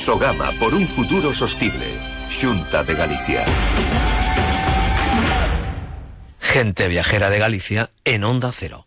Sogama por un futuro sostible. Xunta de Galicia. Gente viajera de Galicia en Onda Cero.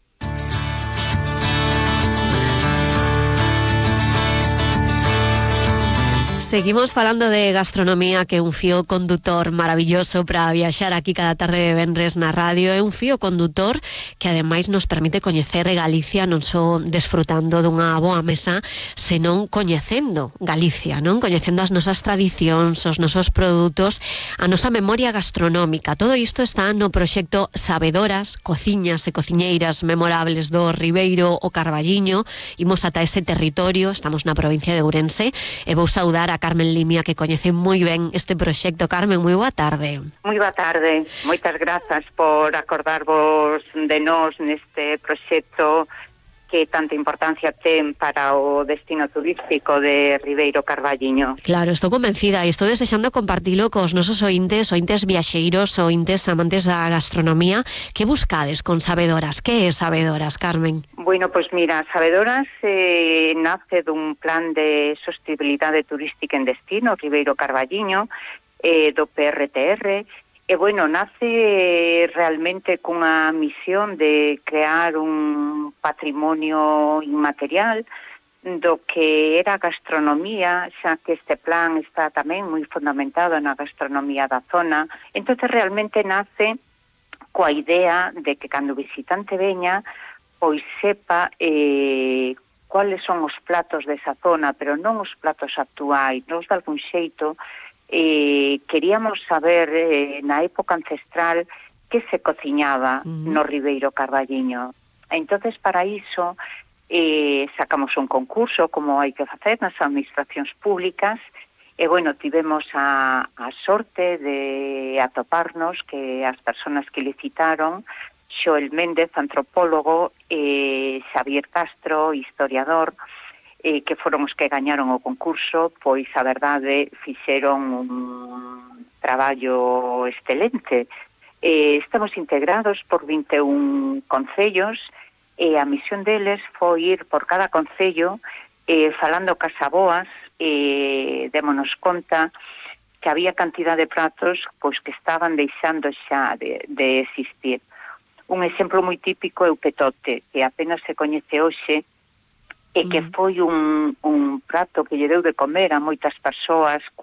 Seguimos falando de gastronomía, que é un fío condutor maravilloso para viaxar aquí cada tarde de venres na radio. É un fío condutor que ademais nos permite coñecer Galicia non só desfrutando dunha boa mesa, senón coñecendo Galicia, non? Coñecendo as nosas tradicións, os nosos produtos, a nosa memoria gastronómica. Todo isto está no proxecto Sabedoras, cociñas e cociñeiras memorables do Ribeiro o Carballiño. Imos ata ese territorio, estamos na provincia de Ourense, e vou saudar a Carmen Limia, que coñece moi ben este proxecto. Carmen, moi boa tarde. Moi boa tarde, moitas grazas por acordarvos de nós neste proxecto que tanta importancia ten para o destino turístico de Ribeiro Carballiño. Claro, estou convencida e estou desexando compartilo cos nosos ointes viaxeiros, ointes amantes da gastronomía. Que buscades con Sabedoras? Que é Sabedoras, Carmen? Bueno, pois mira, Sabedoras nace dun plan de sostenibilidade turística en destino, Ribeiro Carballiño, do PRTR. E, bueno, nace realmente cunha misión de crear un patrimonio inmaterial do que era a gastronomía, xa que este plan está tamén moi fundamentado na gastronomía da zona. Entón, realmente nace coa idea de que cando o visitante veña, pois sepa cuáles son os platos desa zona, pero non os platos actuais. Nos, de algún xeito, queríamos saber na época ancestral que se cociñaba no Ribeiro Carballiño. Entonces, para iso sacamos un concurso, como hai que facer nas administracións públicas, e, bueno, tivemos a sorte de atoparnos que as persoas que licitaron, Xoel Méndez, antropólogo, Xavier Castro, historiador, que foron os que gañaron o concurso, pois a verdade fixeron un traballo excelente. Estamos integrados por 21 concellos e a misión deles foi ir por cada concello falando casaboas, démonos conta que había cantidad de pratos pois que estaban deixando xa de existir. Un exemplo moi típico é o petote, que apenas se coñece hoxe, e que foi un prato que lle deu de comer a moitas persoas